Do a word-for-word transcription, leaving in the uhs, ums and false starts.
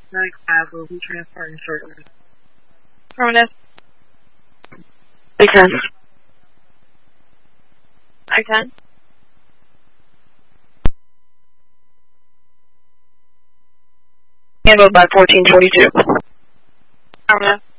nine five will be transferring shortly. Affirmative. Big ten. I ten. Handled by fourteen twenty-two. Affirmative.